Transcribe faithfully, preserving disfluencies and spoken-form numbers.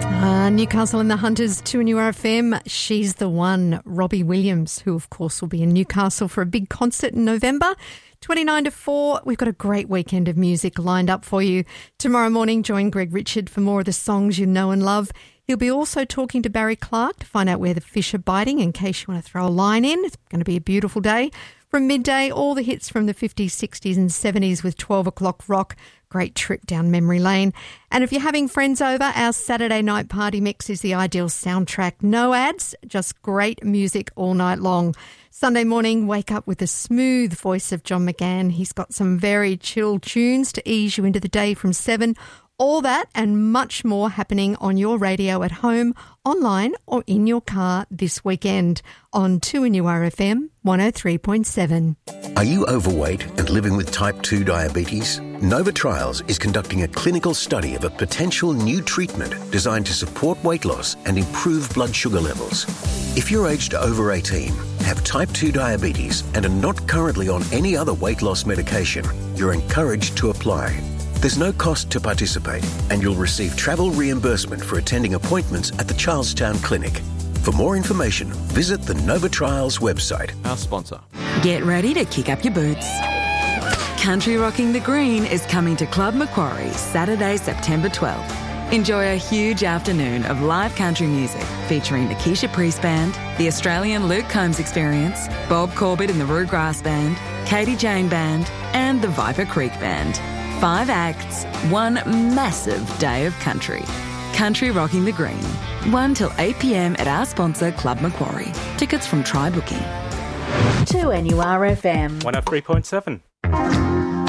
Uh, Newcastle and the Hunters, two N U R F M. She's the one. Robbie Williams, who of course will be in Newcastle for a big concert in November. twenty-nine to four, we've got a great weekend of music lined up for you. Tomorrow morning, join Greg Richard for more of the songs you know and love. He'll be also talking to Barry Clark to find out where the fish are biting in case you want to throw a line in. It's going to be a beautiful day. From midday, all the hits from the fifties, sixties and seventies with twelve o'clock rock. Great trip down memory lane. And if you're having friends over, our Saturday night party mix is the ideal soundtrack. No ads, just great music all night long. Sunday morning, wake up with the smooth voice of John McGann. He's got some very chill tunes to ease you into the day from seven. All that and much more happening on your radio at home, online or in your car this weekend on two N U R F M one oh three point seven. Are you overweight and living with type two diabetes? Nova Trials is conducting a clinical study of a potential new treatment designed to support weight loss and improve blood sugar levels. If you're aged over eighteen, have type two diabetes and are not currently on any other weight loss medication, you're encouraged to apply. There's no cost to participate, and you'll receive travel reimbursement for attending appointments at the Charlestown Clinic. For more information, visit the Nova Trials website. Our sponsor. Get ready to kick up your boots. Country Rocking the Green is coming to Club Macquarie Saturday, September twelfth. Enjoy a huge afternoon of live country music featuring the Keisha Priest Band, the Australian Luke Combs Experience, Bob Corbett and the Rue Grass Band, Katie Jane Band, and the Viper Creek Band. Five acts, one massive day of country. Country Rocking the Green. one till eight p.m. at our sponsor, Club Macquarie. Tickets from Try Booking. two N U R F M. one oh three point seven.